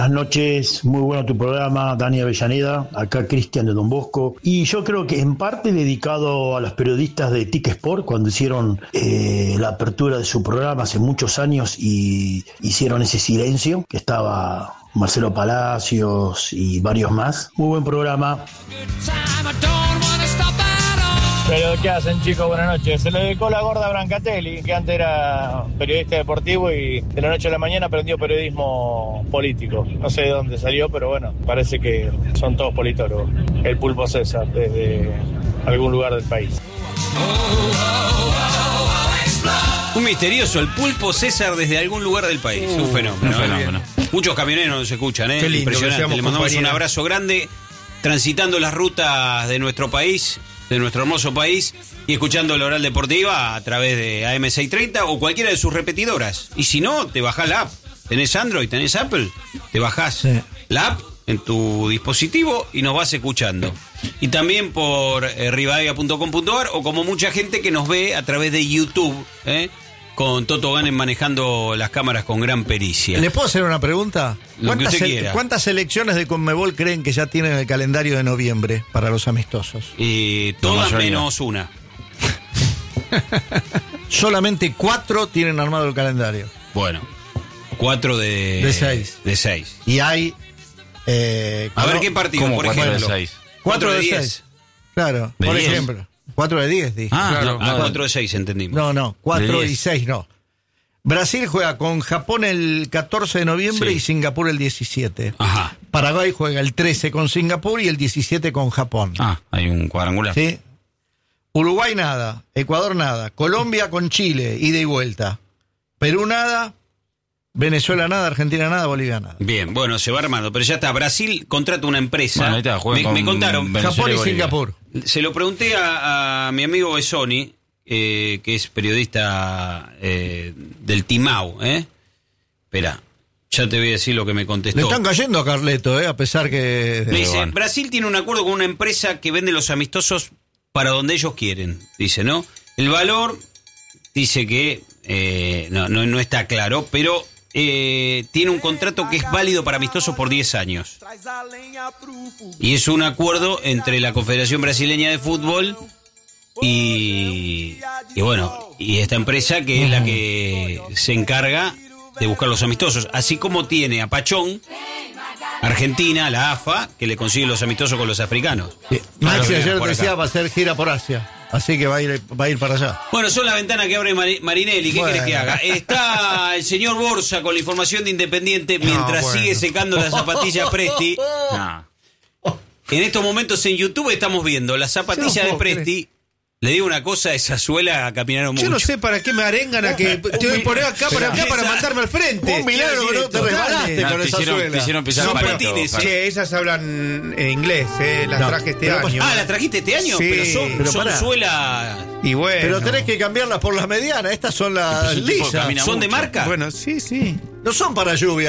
Buenas noches, muy bueno tu programa, Dani Avellaneda, acá Cristian de Don Bosco. Y yo creo que en parte dedicado a los periodistas de TIC Sport, cuando hicieron la apertura de su programa hace muchos años y hicieron ese silencio, que estaba Marcelo Palacios y varios más. Muy buen programa. Pero ¿qué hacen, chicos? Buenas noches. Se lo dedicó la gorda Brancatelli, que antes era periodista deportivo y de la noche a la mañana aprendió periodismo político. No sé de dónde salió, pero bueno, parece que son todos politólogos. El Pulpo César, desde algún lugar del país. Un misterioso, el Pulpo César desde algún lugar del país. Un fenómeno. Muchos camioneros nos escuchan, Qué lindo. Impresionante. Le mandamos compañía. un abrazo grande, transitando las rutas de nuestro país, de nuestro hermoso país, y escuchando la Oral Deportiva a través de AM630 o cualquiera de sus repetidoras. Y si no, te bajás la app. ¿Tenés Android? ¿Tenés Apple? Te bajás la app en tu dispositivo y nos vas escuchando. Y también por rivadavia.com.ar o como mucha gente que nos ve a través de YouTube, con Toto Ganen manejando las cámaras con gran pericia. ¿Les puedo hacer una pregunta? Lo que usted quiera. ¿Cuántas selecciones de Conmebol creen que ya tienen el calendario de noviembre para los amistosos? Todas menos una. Solamente 4 tienen armado el calendario. Bueno, 4 De 6. De 6. Y hay... A ver qué partido, por ejemplo. 4 de 10. 6. Claro, ¿De por 10? ejemplo. 4 de 10, dije. Claro, Claro. 4 de 6, entendimos. No, 4 De y 10. 6 no. Brasil juega con Japón el 14 de noviembre Sí. y Singapur el 17. Ajá. Paraguay juega el 13 con Singapur y el 17 con Japón. Hay un cuadrangular. ¿Sí? Uruguay nada, Ecuador nada, Colombia con Chile, ida y vuelta. Perú nada, Venezuela nada, Argentina nada, Bolivia nada. Bien, bueno, se va armando, pero ya está. Brasil contrata una empresa. Bueno, ahí está, juegan me con contaron. Venezuela Japón y Bolivia. Singapur. Se lo pregunté a mi amigo Besoni, que es periodista del Timau. Espera, ya te voy a decir lo que me contestó. Le están cayendo a Carleto, a pesar que... Me dice, bueno. Brasil tiene un acuerdo con una empresa que vende los amistosos para donde ellos quieren, dice, ¿no? El valor, dice que no está claro, pero tiene un contrato que es válido para amistosos por 10 años. Y es un acuerdo entre la Confederación Brasileña de Fútbol y esta empresa que es la que se encarga de buscar los amistosos, así como tiene a Pachón, Argentina, la AFA, que le consigue los amistosos con los africanos. Maxi ayer por acá. decía va a hacer gira por Asia, así que va a ir para allá. Bueno, son las ventanas que abre Marinelli. ¿Qué querés que haga? Está el señor Borsa con la información de Independiente mientras sigue secando las zapatillas Presti. No. En estos momentos en YouTube estamos viendo las zapatillas Yo no de puedo Presti. Le digo una cosa, esa suela caminaron mucho. Yo no sé para qué me arengan a que te voy a poner acá para mandarme al frente. Un milagro que no te resbalaste con esa Te suela. hicieron pisar No, palito, patines, Fran. Che, esas hablan inglés, las No, traje este pero- año. ¿las trajiste este año? Sí, pero son pará. suela... Y bueno. Pero tenés que cambiarlas por las medianas, estas son las Ese tipo lisas. camina ¿Son de mucho. marca? Bueno, sí. No son para lluvia.